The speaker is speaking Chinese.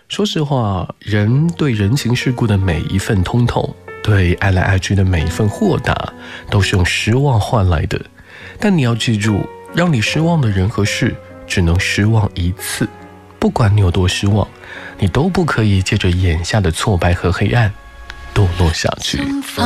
说实话，人对人情世故的每一份通透，对爱来爱去的每一份豁达，都是用失望换来的。但你要记住，让你失望的人和事，只能失望一次。不管你有多失望，你都不可以借着眼下的挫败和黑暗堕落下去。